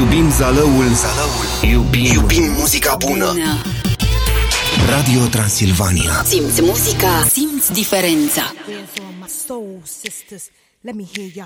Iubim Zalăul, iubim muzica bună. Radio Transilvania. Simți muzica, simți diferența. Soul sisters, let me hear ya